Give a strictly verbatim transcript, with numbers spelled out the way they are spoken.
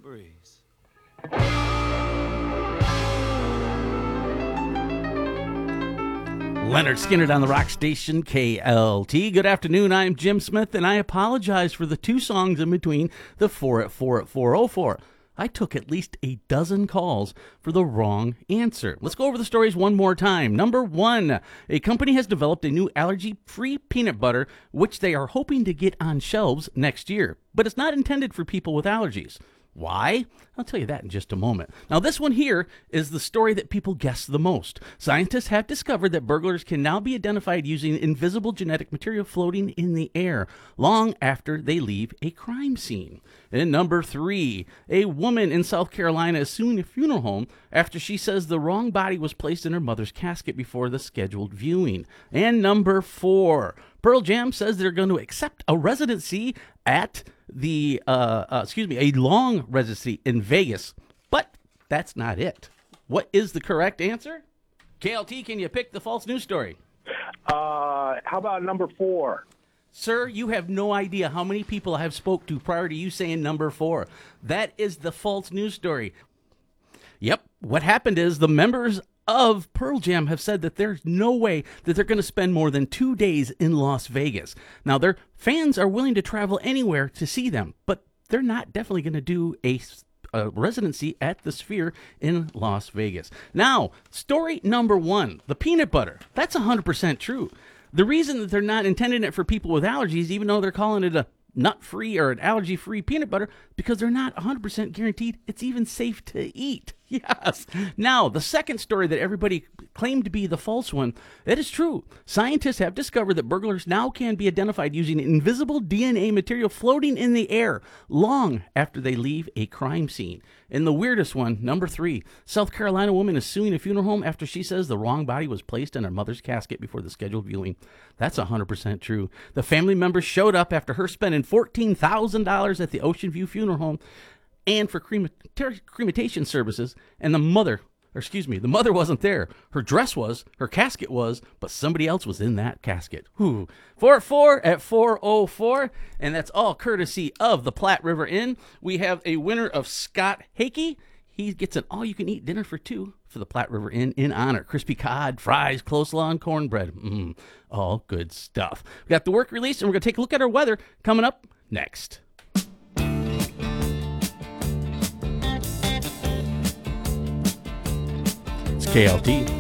breeze. Leonard Skinner on the rock station K L T. Good afternoon, I'm Jim Smith, and I apologize for the two songs in between the four at four at four oh four. I took at least a dozen calls for the wrong answer. Let's go over the stories one more time. Number one, a company has developed a new allergy-free peanut butter, which they are hoping to get on shelves next year. But it's not intended for people with allergies. Why? I'll tell you that in just a moment. Now, this one here is the story that people guess the most. Scientists have discovered that burglars can now be identified using invisible genetic material floating in the air long after they leave a crime scene. And number three, a woman in South Carolina is suing a funeral home after she says the wrong body was placed in her mother's casket before the scheduled viewing. And number four, Pearl Jam says they're going to accept a residency at the, uh, uh, excuse me, a long residency in Vegas. But that's not it. What is the correct answer? K L T, can you pick the false news story? Uh, how about number four? Sir, you have no idea how many people I have spoke to prior to you saying number four. That is the false news story. Yep, what happened is the members of Pearl Jam have said that there's no way that they're going to spend more than two days in Las Vegas. Now, their fans are willing to travel anywhere to see them, but they're not definitely going to do a, a residency at the Sphere in Las Vegas. Now, story number one, the peanut butter. That's one hundred percent true. The reason that they're not intending it for people with allergies, even though they're calling it a nut-free or an allergy-free peanut butter, because they're not one hundred percent guaranteed it's even safe to eat. Yes. Now, the second story that everybody claimed to be the false one, that is true. Scientists have discovered that burglars now can be identified using invisible D N A material floating in the air long after they leave a crime scene. And the weirdest one, number three, South Carolina woman is suing a funeral home after she says the wrong body was placed in her mother's casket before the scheduled viewing. That's one hundred percent true. The family members showed up after her spending fourteen thousand dollars at the Ocean View Funeral Home and for cremata- cremation services, and the mother, or excuse me, the mother wasn't there. Her dress was, her casket was, but somebody else was in that casket. Whew. four at four at four oh four, and that's all courtesy of the Platte River Inn. We have a winner of Scott Hakey. He gets an all-you-can-eat dinner for two for the Platte River Inn in honor. Crispy cod, fries, coleslaw, and cornbread. Mm, all good stuff. We got the work release, and we're going to take a look at our weather coming up next. K L T.